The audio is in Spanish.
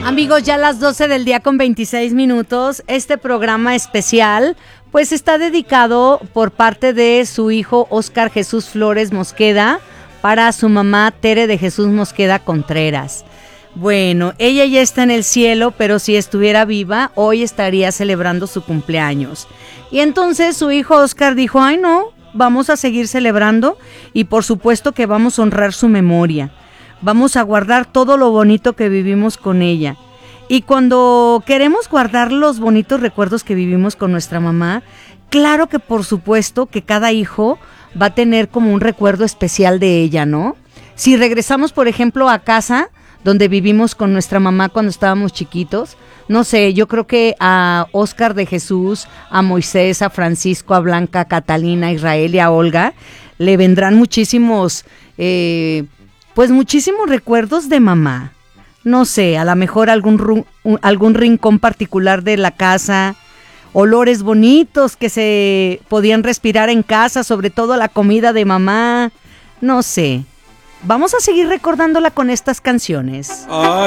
Amigos, ya las 12 del día con 26 minutos, este programa especial pues está dedicado por parte de su hijo Óscar Jesús Flores Mosqueda para su mamá Tere de Jesús Mosqueda Contreras. Bueno, ella ya está en el cielo, pero si estuviera viva, hoy estaría celebrando su cumpleaños. Y entonces su hijo Óscar dijo, ay no, vamos a seguir celebrando y por supuesto que vamos a honrar su memoria. Vamos a guardar todo lo bonito que vivimos con ella. Y cuando queremos guardar los bonitos recuerdos que vivimos con nuestra mamá, claro que por supuesto que cada hijo va a tener como un recuerdo especial de ella, ¿no? Si regresamos, por ejemplo, a casa donde vivimos con nuestra mamá cuando estábamos chiquitos, no sé, yo creo que a Óscar de Jesús, a Moisés, a Francisco, a Blanca, a Catalina, a Israel y a Olga, le vendrán muchísimos... pues muchísimos recuerdos de mamá. No sé, a lo mejor algún rincón particular de la casa, olores bonitos que se podían respirar en casa, sobre todo la comida de mamá. No sé. Vamos a seguir recordándola con estas canciones. Ay.